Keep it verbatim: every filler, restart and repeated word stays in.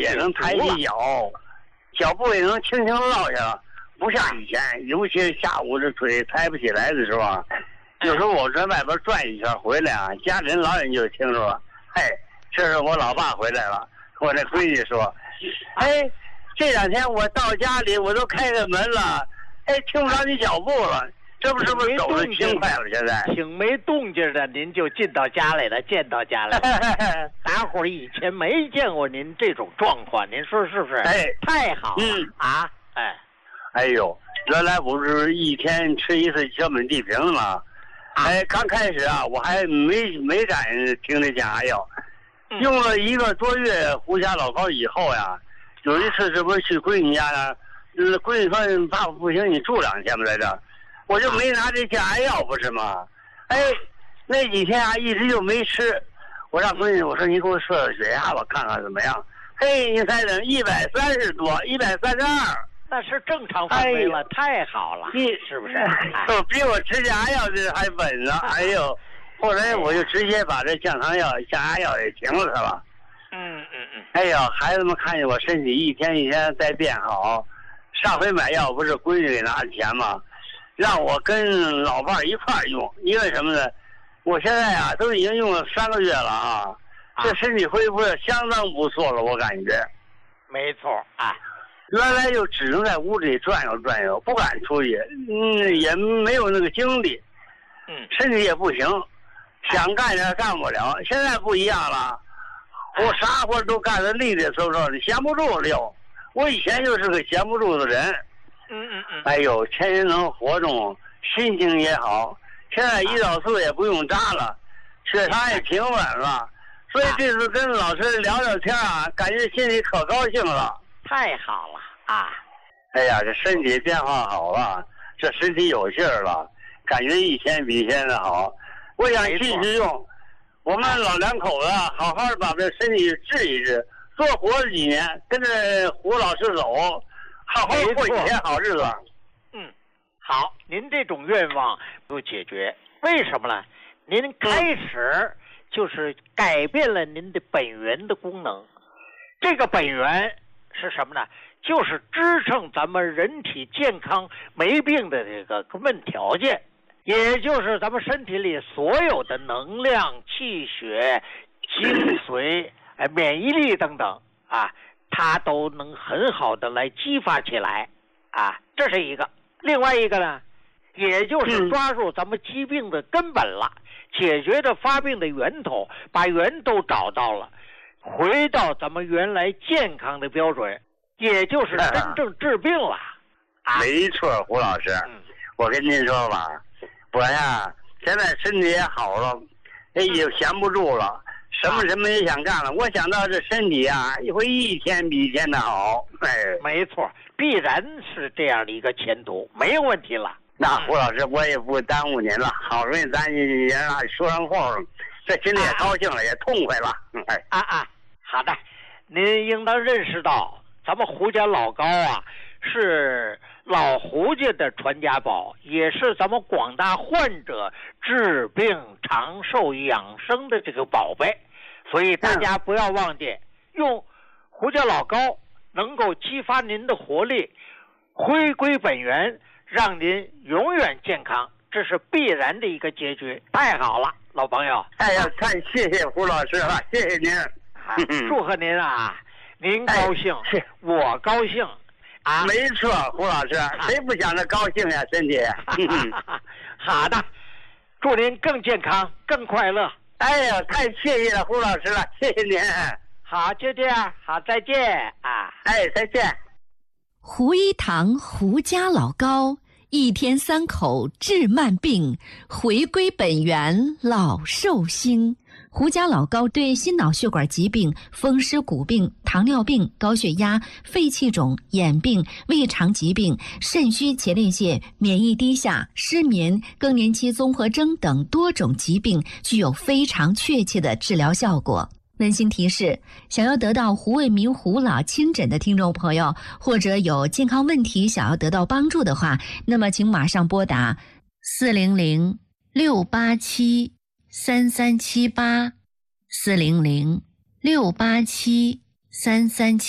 也能抬起脚，脚步也能轻轻落下了，不像以前，尤其是下午这腿抬不起来的时候啊，有时候我在外边转一圈回来啊，家人老人就听说了，嘿，这是我老爸回来了。我那闺女说，哎，这两天我到家里我都开开门了，哎，听不着你脚步了。这不是不是走得轻快了？现在挺没动静的，您就进到家来了，见到家来了。大伙儿以前没见过您这种状况，您说是不是？ 哎， 太好了、 嗯、 啊！哎， 哎呦，原来不是一天吃一次小本地平吗？哎，刚开始啊，我还没没敢听这降压药，用了一个多月胡甲老膏以后呀，有一次这不是去闺女家呢，嗯，闺女说爸爸不行，你住两天吧在这儿。我就没拿这降压药，不是吗？哎，那几天啊，一直就没吃。我让闺女我说你给我测测血压吧，看看怎么样。嘿，你猜怎一百三十多，一百三十二， 那是正常范围了，哎、太好了， 你是不是？ 都比我吃降压药这还稳呢。哎呦，后来我就直接把这降糖药、降压药也停了它了。 嗯嗯嗯。 哎呀，孩子们看见我身体一天一天在变好。上回买药不是闺女给拿的钱吗？让我跟老伴儿一块儿用，因为什么呢？我现在啊都已经用了三个月了啊，啊这身体恢复的相当不错了，我感觉。 没错啊， 原来就只能在屋里转悠转悠，不敢出去，嗯，也没有那个精力， 嗯， 身体也不行，想干点干不了。现在不一样了，我啥活都干得利利索索的，闲不住了又。我以前就是个闲不住的人。 嗯嗯嗯， 哎呦，天天能活动，心情也好。现在胰岛素也不用扎了，血糖也平稳了。所以这次跟老师聊聊天啊，感觉心里可高兴了。 太好了啊！ 哎呀，这身体变化好了，这身体有劲儿了，感觉一天比一天的好。我想继续用，我们老两口子好好的把这身体治一治，多活几年，跟着胡老师走。好好过几天好日子。 嗯，好，您这种愿望就解决，为什么呢？您开始就是改变了您的本源的功能。这个本源是什么呢？就是支撑咱们人体健康没病的这个根本条件，也就是咱们身体里所有的能量、气血、精髓、哎、免疫力等等啊。它都能很好的来激发起来啊，这是一个。另外一个呢，也就是抓住咱们疾病的根本了，解决这发病的源头，把源头找到了，回到咱们原来健康的标准，也就是真正治病了。啊、 没错，胡老师、嗯，我跟您说吧，我呀现在身体也好了，也闲不住了。什么什么也想干了，我想到这身体啊，会一天比一天的好。哎， 没错，必然是这样的一个前途，没有问题了。 那胡老师，我也不耽误您了，好容易咱也说上话，这心里也高兴了，啊、也痛快了。哎， 啊啊，好的，您应当认识到，咱们胡家老高啊，是老胡家的传家宝，也是咱们广大患者治病长寿养生的这个宝贝。所以大家不要忘记用胡家老高，能够激发您的活力，回归本源，让您永远健康，这是必然的一个结局。太好了，老朋友！ 哎呀，太谢谢胡老师了，谢谢您， 啊、祝贺您啊！您高兴，哎、我高兴啊！ 没错，胡老师，谁不想着高兴呀？身体。 好的，祝您更健康，更快乐。 哎呀，太谢谢了，胡老师了，谢谢您。 好，就这样，好，再见啊！ 哎，再见。 胡一堂胡家老高，一天三口治慢病，回归本源老寿星。胡家老高对心脑血管疾病、风湿骨病、糖尿病、高血压、肺气肿、眼病、胃肠疾病、肾虚前列腺、免疫低下、失眠、更年期综合征等多种疾病具有非常确切的治疗效果。温馨提示：想要得到胡卫民胡老亲诊的听众朋友，或者有健康问题想要得到帮助的话，那么请马上拨打四零零六八七三三七八四零零六八七三三七。